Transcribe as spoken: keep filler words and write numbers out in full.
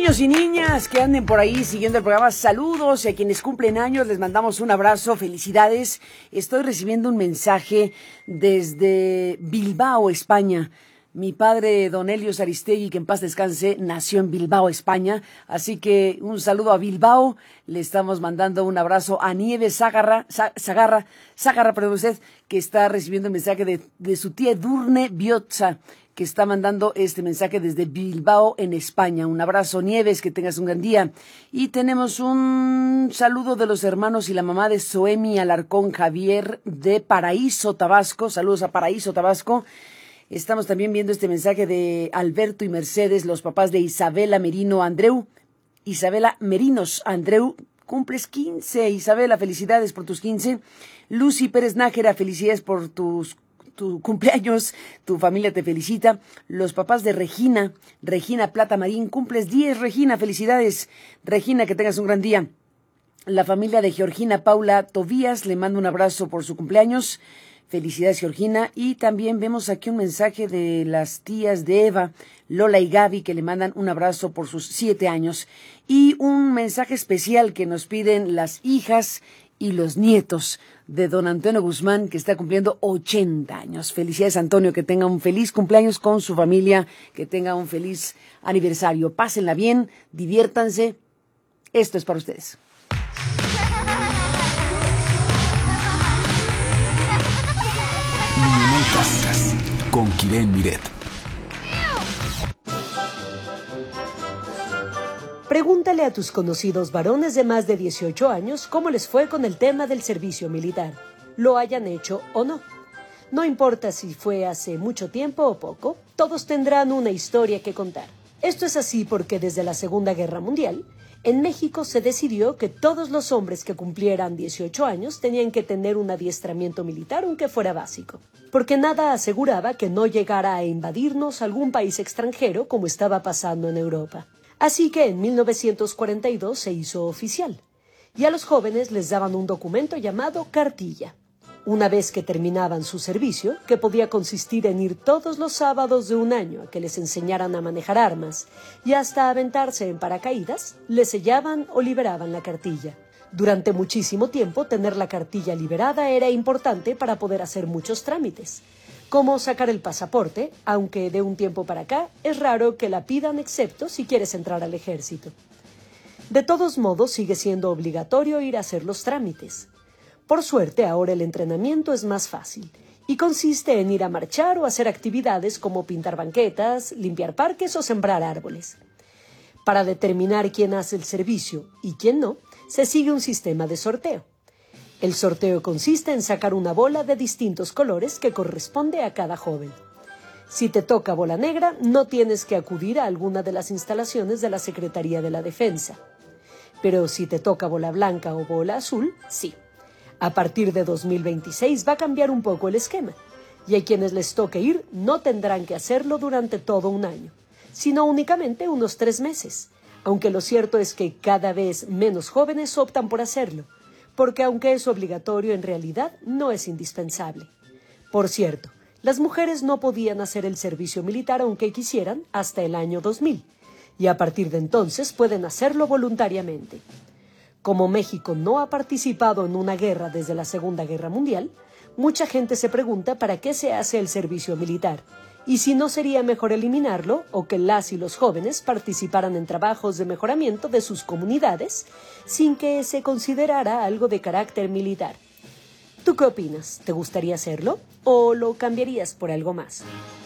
Niños y niñas que anden por ahí siguiendo el programa, saludos, y a quienes cumplen años les mandamos un abrazo, felicidades. Estoy recibiendo un mensaje desde Bilbao, España. Mi padre, don Helios Aristegui, que en paz descanse, nació en Bilbao, España. Así que un saludo a Bilbao. Le estamos mandando un abrazo a Nieves Zagarra, Zagarra, Zagarra, perdón usted, que está recibiendo un mensaje de, de su tía Edurne Biotza, que está mandando este mensaje desde Bilbao, en España. Un abrazo, Nieves, que tengas un gran día. Y tenemos un saludo de los hermanos y la mamá de Soemi Alarcón Javier de Paraíso, Tabasco. Saludos a Paraíso, Tabasco. Estamos también viendo este mensaje de Alberto y Mercedes, los papás de Isabela Merino Andreu. Isabela Merinos Andreu, cumples quince. Isabela, felicidades por tus quince. Lucy Pérez Nájera, felicidades por tus tu cumpleaños, tu familia te felicita. Los papás de Regina, Regina Plata Marín, cumples diez, Regina, felicidades. Regina, que tengas un gran día. La familia de Georgina Paula Tobías, le mando un abrazo por su cumpleaños. Felicidades, Georgina. Y también vemos aquí un mensaje de las tías de Eva, Lola y Gaby, que le mandan un abrazo por sus siete años. Y un mensaje especial que nos piden las hijas y los nietos de don Antonio Guzmán, que está cumpliendo ochenta años. Felicidades, Antonio, que tenga un feliz cumpleaños con su familia, que tenga un feliz aniversario. Pásenla bien, diviértanse. Esto es para ustedes. Minutas con Kiren Miret. Pregúntale a tus conocidos varones de más de dieciocho años cómo les fue con el tema del servicio militar, lo hayan hecho o no. No importa si fue hace mucho tiempo o poco, todos tendrán una historia que contar. Esto es así porque desde la Segunda Guerra Mundial, en México se decidió que todos los hombres que cumplieran dieciocho años tenían que tener un adiestramiento militar, aunque fuera básico, porque nada aseguraba que no llegara a invadirnos algún país extranjero como estaba pasando en Europa. Así que en mil novecientos cuarenta y dos se hizo oficial, y a los jóvenes les daban un documento llamado cartilla. Una vez que terminaban su servicio, que podía consistir en ir todos los sábados de un año a que les enseñaran a manejar armas y hasta aventarse en paracaídas, les sellaban o liberaban la cartilla. Durante muchísimo tiempo, tener la cartilla liberada era importante para poder hacer muchos trámites, como sacar el pasaporte, aunque de un tiempo para acá es raro que la pidan excepto si quieres entrar al ejército. De todos modos, sigue siendo obligatorio ir a hacer los trámites. Por suerte, ahora el entrenamiento es más fácil y consiste en ir a marchar o hacer actividades como pintar banquetas, limpiar parques o sembrar árboles. Para determinar quién hace el servicio y quién no, se sigue un sistema de sorteo. El sorteo consiste en sacar una bola de distintos colores que corresponde a cada joven. Si te toca bola negra, no tienes que acudir a alguna de las instalaciones de la Secretaría de la Defensa. Pero si te toca bola blanca o bola azul, sí. A partir de dos mil veintiséis va a cambiar un poco el esquema, y a quienes les toque ir no tendrán que hacerlo durante todo un año, sino únicamente unos tres meses, aunque lo cierto es que cada vez menos jóvenes optan por hacerlo, porque aunque es obligatorio, en realidad no es indispensable. Por cierto, las mujeres no podían hacer el servicio militar aunque quisieran hasta el año dos mil, y a partir de entonces pueden hacerlo voluntariamente. Como México no ha participado en una guerra desde la Segunda Guerra Mundial, mucha gente se pregunta para qué se hace el servicio militar, y si no sería mejor eliminarlo o que las y los jóvenes participaran en trabajos de mejoramiento de sus comunidades sin que se considerara algo de carácter militar. ¿Tú qué opinas? ¿Te gustaría hacerlo o lo cambiarías por algo más?